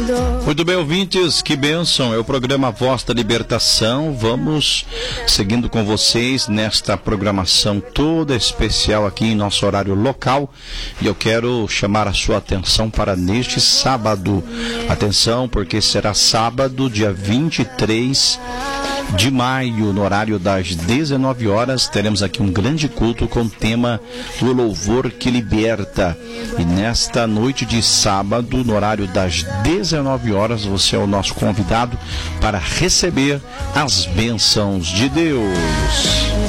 Muito bem, ouvintes, que bênção, é o programa Voz da Libertação. Vamos seguindo com vocês nesta programação toda especial aqui em nosso horário local. E eu quero chamar a sua atenção para neste sábado. Atenção, porque será sábado, dia 23 de maio, no horário das 19 horas, teremos aqui um grande culto com o tema do louvor que liberta. E nesta noite de sábado, no horário das 19 horas, você é o nosso convidado para receber as bênçãos de Deus.